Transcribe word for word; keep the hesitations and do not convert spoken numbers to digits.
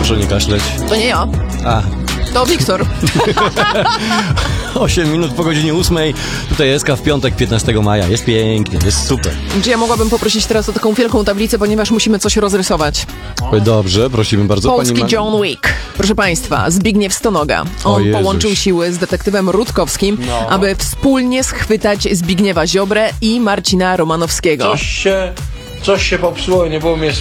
Proszę nie kaszleć. To nie ja. A. To Wiktor. osiem minut po godzinie ósmej. Tutaj Eska w piątek, piętnastego maja. Jest pięknie, jest super. Czy ja mogłabym poprosić teraz o taką wielką tablicę, ponieważ musimy coś rozrysować. Dobrze, prosimy bardzo. Polski Pani Ma- John Wick. Proszę Państwa, Zbigniew Stonoga. O On Jezuś. połączył siły z detektywem Rutkowskim, No. aby wspólnie schwytać Zbigniewa Ziobrę i Marcina Romanowskiego. Coś się, coś się popsuło, nie było mnie